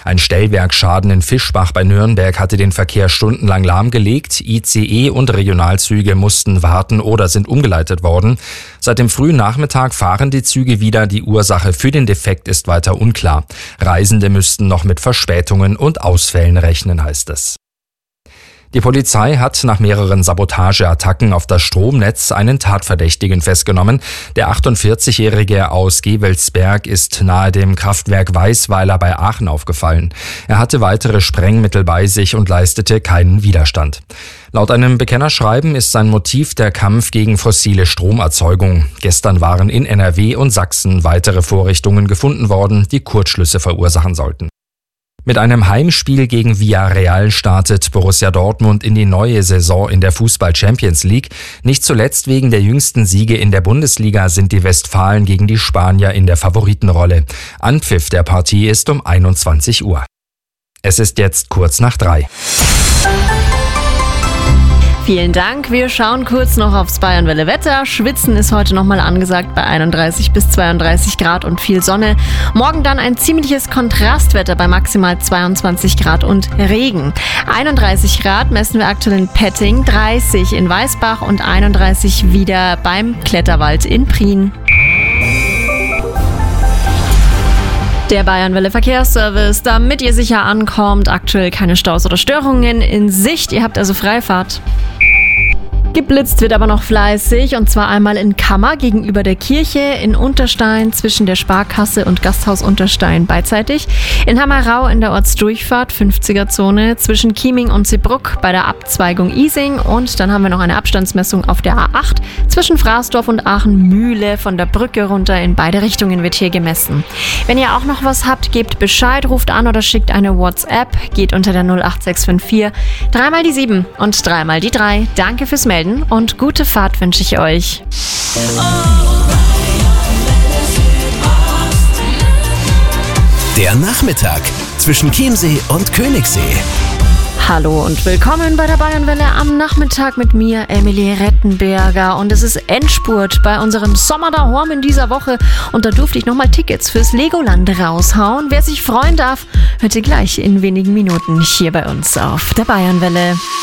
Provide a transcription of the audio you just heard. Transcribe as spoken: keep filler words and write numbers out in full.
Ein Stellwerksschaden in Fischbach bei Nürnberg hatte den Verkehr stundenlang lahmgelegt. I C E und Regionalzüge mussten warten oder sind umgeleitet worden. Seit dem frühen Nachmittag fahren die Züge wieder. Die Ursache für den Defekt ist weiter unklar. Reisende müssten noch mit Verspätungen und Ausfällen rechnen, heißt es. Die Polizei hat nach mehreren Sabotageattacken auf das Stromnetz einen Tatverdächtigen festgenommen. Der achtundvierzigjährige aus Gevelsberg ist nahe dem Kraftwerk Weißweiler bei Aachen aufgefallen. Er hatte weitere Sprengmittel bei sich und leistete keinen Widerstand. Laut einem Bekennerschreiben ist sein Motiv der Kampf gegen fossile Stromerzeugung. Gestern waren in N R W und Sachsen weitere Vorrichtungen gefunden worden, die Kurzschlüsse verursachen sollten. Mit einem Heimspiel gegen Villarreal startet Borussia Dortmund in die neue Saison in der Fußball-Champions League. Nicht zuletzt wegen der jüngsten Siege in der Bundesliga sind die Westfalen gegen die Spanier in der Favoritenrolle. Anpfiff der Partie ist um einundzwanzig Uhr. Es ist jetzt kurz nach drei. Vielen Dank. Wir schauen kurz noch aufs Bayernwelle-Wetter. Schwitzen ist heute nochmal angesagt bei einunddreißig bis zweiunddreißig Grad und viel Sonne. Morgen dann ein ziemliches Kontrastwetter bei maximal zweiundzwanzig Grad und Regen. einunddreißig Grad messen wir aktuell in Petting, dreißig in Weißbach und einunddreißig wieder beim Kletterwald in Prien. Der Bayernwelle Verkehrsservice, damit ihr sicher ankommt. Aktuell keine Staus oder Störungen in Sicht. Ihr habt also Freifahrt. Geblitzt wird aber noch fleißig, und zwar einmal in Kammer gegenüber der Kirche, in Unterstein zwischen der Sparkasse und Gasthaus Unterstein beidseitig, in Hammerau in der Ortsdurchfahrt fünfziger-Zone zwischen Chieming und Seebrugg bei der Abzweigung Ising, und dann haben wir noch eine Abstandsmessung auf der A acht zwischen Fraßdorf und Aachen-Mühle. Von der Brücke runter in beide Richtungen wird hier gemessen. Wenn ihr auch noch was habt, gebt Bescheid, ruft an oder schickt eine WhatsApp, geht unter der null acht sechs fünf vier, dreimal die sieben und dreimal die drei. Danke fürs Melden und gute Fahrt wünsche ich euch. Der Nachmittag zwischen Chiemsee und Königssee. Hallo und willkommen bei der Bayernwelle am Nachmittag mit mir, Emilie Rettenberger. Und es ist Endspurt bei unserem Sommer daheim in dieser Woche. Und da durfte ich nochmal Tickets fürs Legoland raushauen. Wer sich freuen darf, hört ihr gleich in wenigen Minuten hier bei uns auf der Bayernwelle.